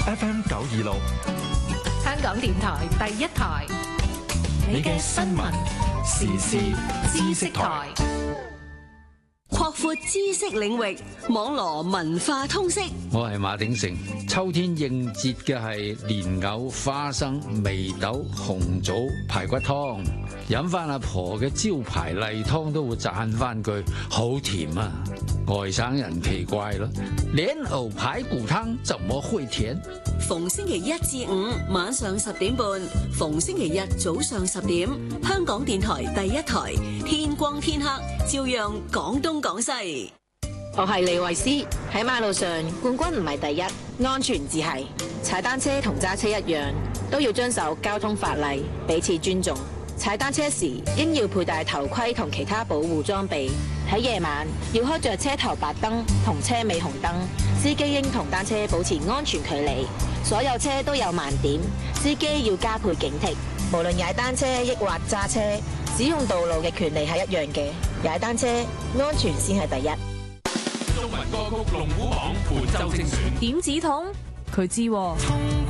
FM 926， 香港電台第一台，你嘅新聞時事知識台， 擴闊知識領域，網羅文化通識。 我係馬鼎盛。秋天應節嘅係蓮藕、花生、眉豆、紅棗、排骨湯。飲翻阿婆嘅招牌例湯都會讚翻句好甜啊！外省人奇怪咯，蓮藕排骨湯怎麼會甜？ 逢星期一至五晚上10點半，逢星期日早上10點，香港電台第一台，天光天黑照樣講東講西。 我係李慧詩。喺馬路上，冠軍唔係第一，安全至係。踩單車同揸車一樣，都要遵守交通法例，彼此尊重。踩單車時應要佩戴頭盔同其他保護裝備。喺夜晚要開着車頭白燈同車尾紅燈。司機應同單車保持安全距離。所有車都有盲點，司機要加倍警惕。無論踩單車抑或揸車，使用道路嘅權利係一樣嘅。踩單車安全先係第一。 中文歌曲龍虎榜伴奏精選。 點止痛？佢知喎。